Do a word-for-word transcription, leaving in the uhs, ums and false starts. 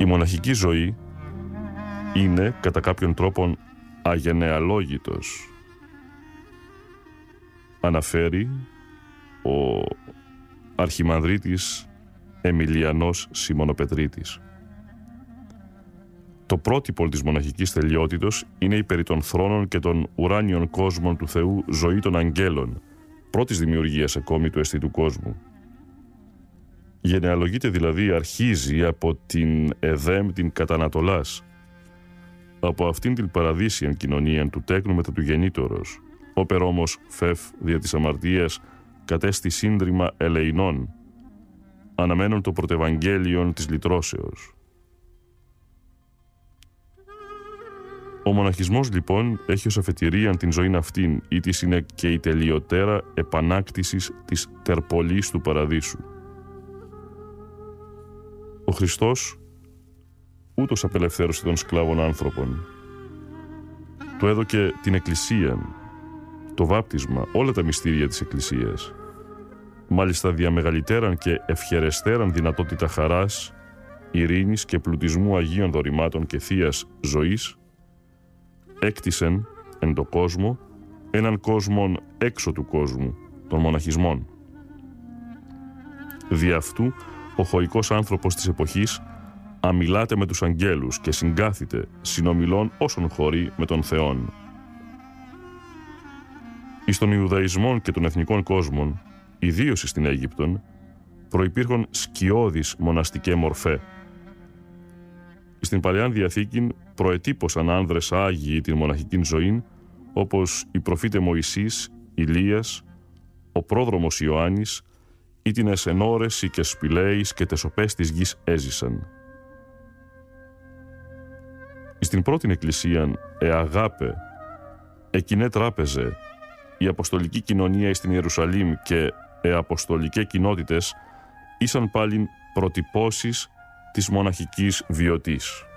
Η μοναχική ζωή είναι κατά κάποιον τρόπον αγενεαλόγητος. Αναφέρει ο αρχιμανδρίτης Εμιλιανός Σιμωνοπετρίτης. Το πρότυπο της μοναχικής τελειότητος είναι η περί των θρόνων και των ουράνιων κόσμων του Θεού ζωή των αγγέλων, πρώτης δημιουργίας ακόμη του αισθητού κόσμου. Γενεαλογείται δηλαδή, αρχίζει από την Εδέμ την κατανατολάς, από αυτήν την παραδείσιαν κοινωνίαν του τέκνου μετά του γεννήτωρος, όπερ όμως φεύ δια της αμαρτίας κατέστη σύνδρυμα ελεηνών, αναμένουν το πρωτευαγγέλιον της λυτρώσεως. Ο μοναχισμός λοιπόν έχει ως αφετηρίαν την ζωήν αυτήν, ή της είναι και η τελειωτέρα επανάκτησης της τερπολής του παραδείσου. Ο Χριστός ούτως απελευθέρωσε των σκλάβων άνθρωπων. Του έδωκε την Εκκλησία, το βάπτισμα, όλα τα μυστήρια της Εκκλησίας. Μάλιστα διαμεγαλυτέραν και ευχερεστέραν δυνατότητα χαράς, ειρήνης και πλουτισμού Αγίων δωρημάτων και θείας ζωής, έκτισεν εν το κόσμο έναν κόσμον έξω του κόσμου, των μοναχισμών. Δι' αυτού ο χωικός άνθρωπος της εποχής αμιλάται με τους αγγέλους και συγκάθεται συνομιλών όσων χωρεί με τον Θεόν. Εις των Ιουδαϊσμών και των εθνικών κόσμων, ιδίως στην Αίγυπτον, προϋπήρχαν σκιώδεις μοναστικέ μορφέ. Στην Παλαιάν Διαθήκην προετύπωσαν άνδρες άγιοι την μοναχικήν ζωήν, όπως οι προφήτε Μωυσής, Ηλίας, ο πρόδρομος Ιωάννης, ή την εσενόρες ή και σπηλαίης και τεσοπές της γης έζησαν. Στην πρώτην εκκλησίαν εαγάπε, εκεινέ τράπεζε, η αποστολική κοινωνία στην Ιερουσαλήμ και εαποστολικές κοινότητες ήσαν πάλιν προτυπώσεις της μοναχικής βιωτής.